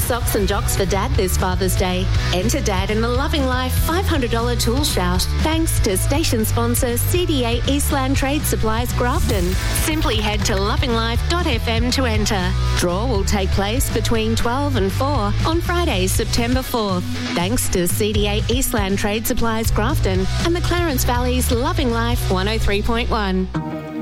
socks and jocks for Dad this Father's Day. Enter Dad in the Loving Life $500 tool shout, thanks to station sponsor CDA Eastland Trade Supplies Grafton. Simply head to lovinglife.fm to enter. Draw will take place between 12 and 4 on Friday, September 4th. Thanks to CDA Eastland Trade Supplies Grafton and the Clarence Valley's Loving Life 103.1.